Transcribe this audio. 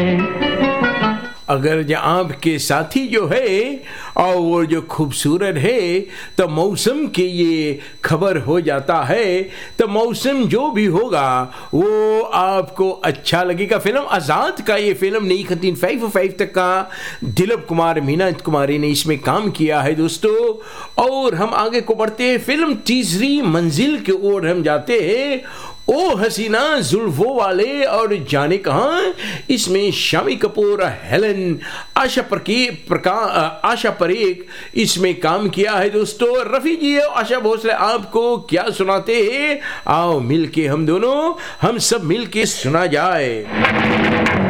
अगर जो आपके साथी जो है और वो जो खूबसूरत है तो मौसम के ये खबर हो जाता है, तो मौसम जो भी होगा वो आपको अच्छा लगेगा। फिल्म आज़ाद का ये फिल्म 1955 तक का दिलीप कुमार मीना कुमारी ने इसमें काम किया है दोस्तों। और हम आगे को बढ़ते हैं, फिल्म तीसरी मंजिल की ओर हम जाते हैं। ओ हसीना जुल्फों वाले और जाने कहां, इसमें शामी कपूर, हेलन, आशा परेख इसमें काम किया है दोस्तों। रफी जी और आशा भोसले आपको क्या सुनाते हैं, आओ मिलके हम सब मिलके सुना जाए।